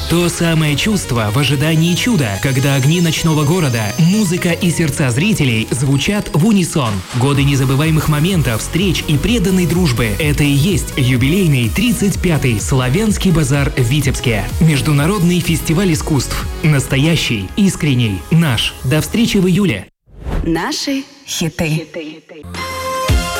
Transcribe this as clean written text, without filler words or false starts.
То самое чувство в ожидании чуда, когда огни ночного города, музыка и сердца зрителей звучат в унисон. Годы незабываемых моментов, встреч и преданной дружбы – это и есть юбилейный 35-й Славянский базар в Витебске. Международный фестиваль искусств. Настоящий, искренний, наш. До встречи в июле. Наши хиты.